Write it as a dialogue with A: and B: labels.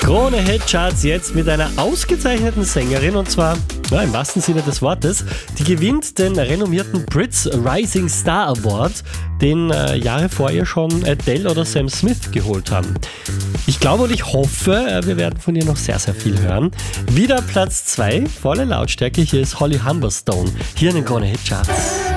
A: Krone Hit Charts jetzt mit einer ausgezeichneten Sängerin und zwar im wahrsten Sinne des Wortes. Die gewinnt den renommierten Brits Rising Star Award, den Jahre vor ihr schon Adele oder Sam Smith geholt haben. Ich glaube und ich hoffe, wir werden von ihr noch sehr, sehr viel hören. Wieder Platz 2, volle Lautstärke. Hier ist Holly Humberstone, hier in den Krone Hit Charts.